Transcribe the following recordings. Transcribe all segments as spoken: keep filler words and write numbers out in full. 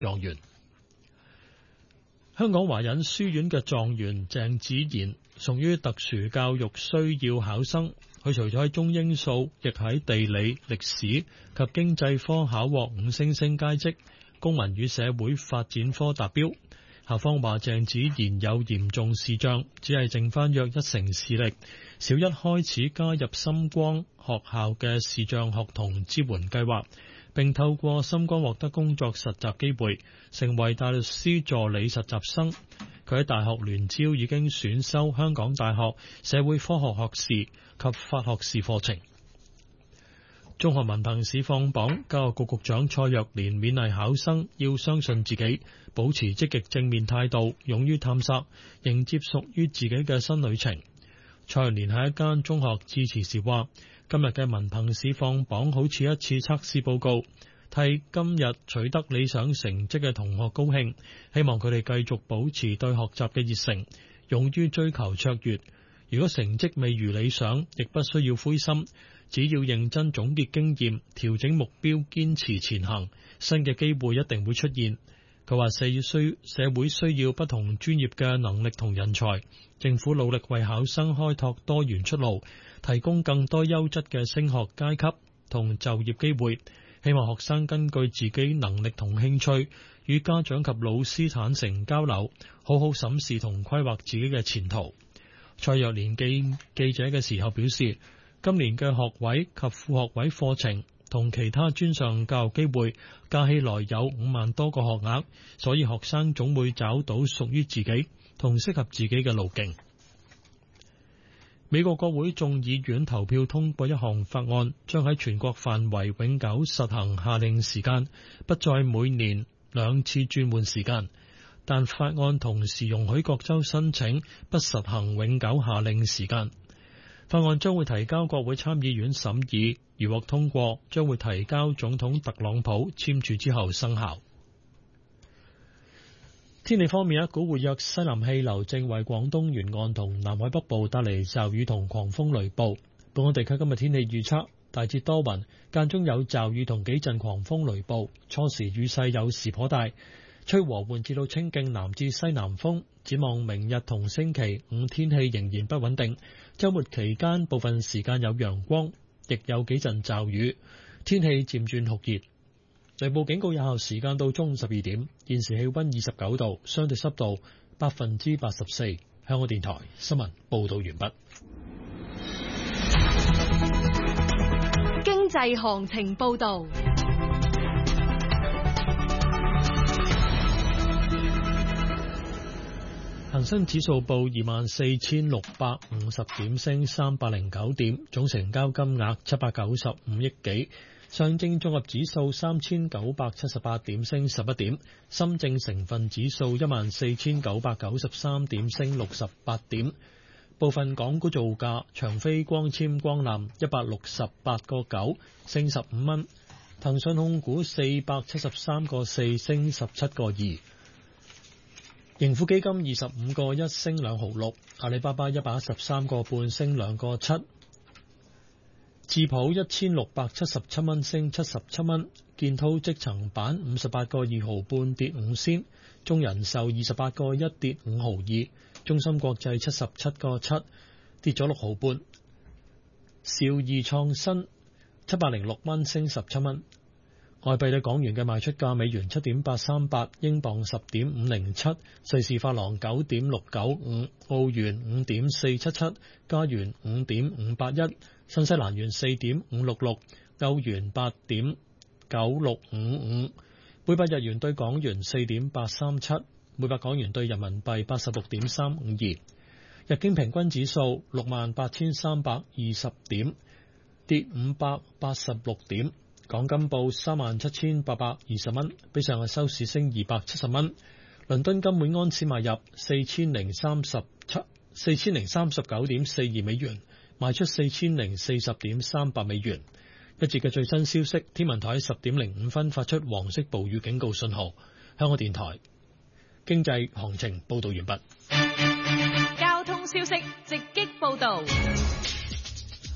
狀元。香港華仁書院嘅狀元鄭子賢屬於特殊教育需要考生，佢除咗喺中英數，亦喺地理、歷史及經濟科考獲五星星佳績，公民與社會發展科達標。校方話鄭子賢有嚴重視障，只係剩翻約一成視力。小一開始加入深光學校嘅視障學童支援計劃，並透過深光獲得工作實習機會，成為大律師助理實習生。佢喺大學聯招已經選修香港大學社會科學學士及法學士課程。中學文憑試放榜，教育局局長蔡若蓮勉勵考生要相信自己，保持積極正面態度，勇於探索，迎接屬於自己嘅新旅程。蔡若蓮喺一間中學致辭時話：今日嘅文憑試放榜好似一次測試報告，替今日取得理想成績嘅同學高興，希望佢哋繼續保持對學習嘅熱誠，勇於追求卓越。如果成績未如理想，亦不需要灰心，只要認真總結經驗，調整目標，堅持前行，新嘅機會一定會出現。佢話社需社會需要不同專業嘅能力同人才，政府努力為考生開拓多元出路，提供更多優質嘅升學階級同就業機會。希望學生根據自己能力同興趣，與家長及老師坦誠交流，好好審視同規劃自己嘅前途。蔡若蓮記記者嘅時候表示，今年嘅學位及副學位課程同其他專上教育機會加起來有五萬多個學額，所以學生總會找到屬於自己同適合自己嘅路徑。美國國會眾議院投票通過一項法案，將喺全國範圍永久實行夏令時間，不再每年兩次轉換時間。但法案同時容許各州申請不實行永久夏令時間。法案將會提交國會參議院審議，如獲通過，將會提交總統特朗普簽署之後生效。天氣方面，一股活躍西南氣流正為廣東沿岸同南海北部帶嚟驟雨同狂風雷暴。本港地區今日天氣預測大致多雲，間中有驟雨同幾陣狂風雷暴，初時雨勢有時頗大，吹和緩至到清勁南至西南風。展望明日同星期五天氣仍然不穩定，週末期間部分時間有陽光，亦有幾陣驟雨，天氣漸轉酷熱。雷暴警告有效時間到中午十二點。現時氣溫二十九度，相對濕度百分之八十四。香港電台新聞報道完畢。 經濟行情報道。 恒生指數報二萬四千六百五十點，升三百零九點，總成交金額七百九十五億幾。上證綜合指數三千九百七十八點，升十一點。深證成分指數一萬四千九百九十三點，升六十八點。部分港股造價：長飛光纖光纜一百六十八個九，升十五蚊；騰訊控股四百七十三個四，升十七個二。盈富基金二十五個一，升兩毫六。阿里巴巴一百一十三個半，升兩個七。智普一千六百七十七蚊，升七十七蚊。建滔積層板五十八個二毫半，跌五仙。中人壽二十八個一，跌五毫二。中芯國際七十七個七，跌咗六毫半。兆易創新七百零六蚊，升十七蚊。外幣對港元嘅賣出價：美元七點八三八，英鎊十點五零七，瑞士法郎九點六九五，澳元五點四七七，加元五點五八一，新西蘭元四點五六六，歐元八點九六五五，每百日元對港元四點八三七，每百港元對人民幣八十六點三五二。日經平均指數六萬八千三百二十點，跌五百八十六點。港金報三萬七千八百二十蚊，比上日收市升二百七十蚊。倫敦金每安士買入四千零三十七四千零三十九點四二美元，賣出四千零四十點三八美元。一節嘅最新消息，天文台十點零五分發出黃色暴雨警告信號。香港電台經濟行情報道完畢。 交通消息直擊報道。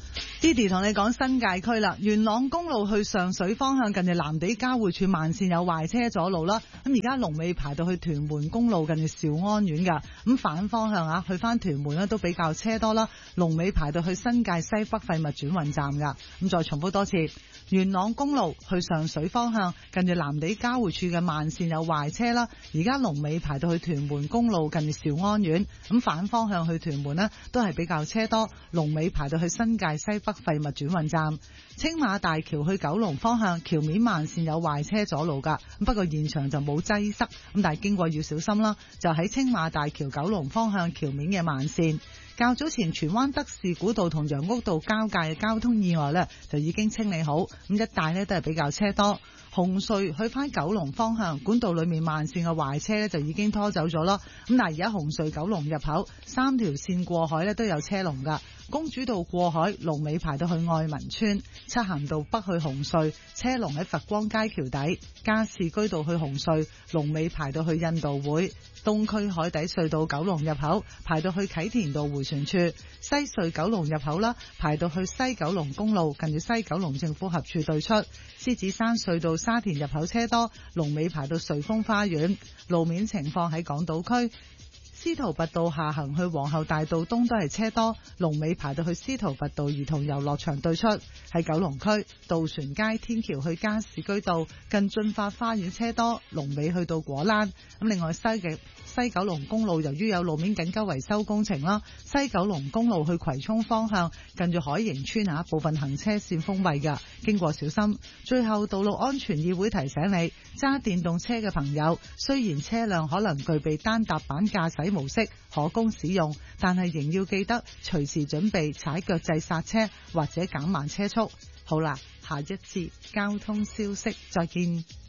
Didi 同你講新界區啦，元朗公路去上水方向近住藍地交匯處慢線有壞車阻路啦。咁而家龍尾排到去屯門公路近住兆安苑噶，咁反方向啊去翻屯門呢都比較車多啦。龍尾排到去新界西北廢物轉運站噶。咁再重複多次，元朗公路去上水方向近住藍地交匯處嘅慢線有壞車啦。而家龍尾排到去屯門公路近住兆安苑，咁反方向去屯門呢都係比較車多，龍尾排到去新界西北廢物轉運站。青馬大橋去九龍方向橋面慢線有壞車阻路噶，不過現場就冇擠塞，咁但係經過要小心啦。就喺青馬大橋九龍方向橋面嘅慢線，較早前荃灣德士古道同楊屋道交界嘅交通意外呢，就已經清理好，咁一帶呢都係比較車多。紅隧去返九龍方向管道裏面慢線嘅壞車呢，就已經拖走咗啦。咁但係而家紅隧九龍入口三條線過海呢，都有車龍噶。公主道過海龍尾排到去愛民村，漆咸道北去紅隧車龍喺佛光街橋底，加士居道去紅隧龍尾排到去印度會，東區海底隧道九龍入口排到去啟田道迴旋處，西隧九龍入口啦排到去西九龍公路近住西九龍政府合署對出，獅子山隧道沙田入口車多，龍尾排到瑞豐花園。路面情況喺港島區，司徒拔道下行去皇后大道東都係車多，龍尾排到去司徒拔道兒童遊樂場對出。喺九龍區渡船街天橋去加士居道近駿發花園車多，龍尾去到果欄。咁另外西嘅西九龍公路由於有路面緊急維修工程啦，西九龍公路去葵涌方向近住海盈村啊部分行車線封閉㗎，經過小心。最後道路安全議會提醒你，揸電動車嘅朋友，雖然車輛可能具備單踏板駕駛模式可供使用，但係仍要記得隨時準備踩腳掣剎車或者減慢車速。好啦，下一節交通消息再見。